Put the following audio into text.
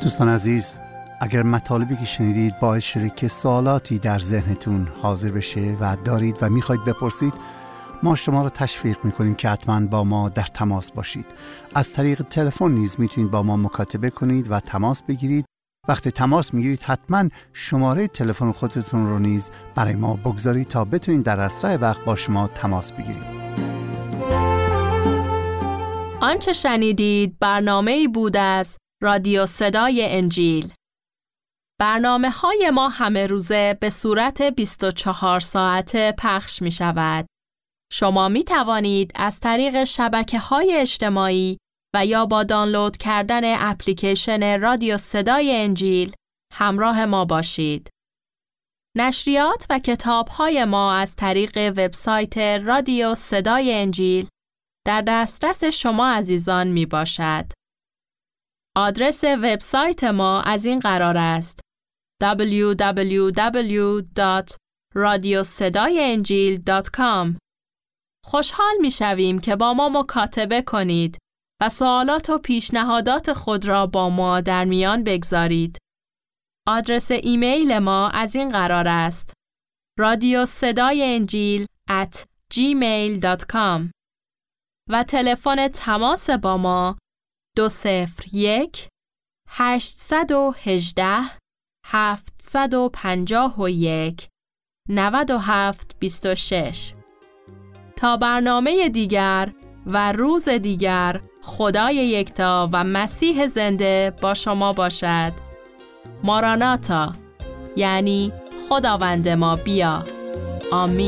دوستان عزیز، اگر مطالبی که شنیدید باعث شده که سوالاتی در ذهنتون حاضر بشه و دارید و میخواید بپرسید، ما شما را تشویق میکنیم که حتما با ما در تماس باشید. از طریق تلفن نیز میتونید با ما مکاتبه کنید و تماس بگیرید. وقتی تماس میگیرید حتما شماره تلفن خودتون رو نیز برای ما بگذارید تا بتونید در اسرع وقت با شما تماس بگیریم. آنچه شنیدید برنامه‌ای بود از رادیو صدای انجیل. برنامه‌های ما همه روزه به صورت 24 ساعته پخش می شود. شما می توانید از طریق شبکه‌های اجتماعی و یا با دانلود کردن اپلیکیشن رادیو صدای انجیل همراه ما باشید. نشریات و کتاب‌های ما از طریق وبسایت رادیو صدای انجیل در دسترس شما عزیزان می باشد. آدرس وبسایت ما از این قرار است: www.radiosedaienjil.com. خوشحال می شویم که با ما مکاتبه کنید و سوالات و پیشنهادات خود را با ما در میان بگذارید. آدرس ایمیل ما از این قرار است: radiosedaienjil@gmail.com و تلفن تماس با ما 201 818 751 9726. تا برنامه دیگر و روز دیگر، خدای یکتا و مسیح زنده با شما باشد. ماراناتا، یعنی خداوند ما بیا. آمین.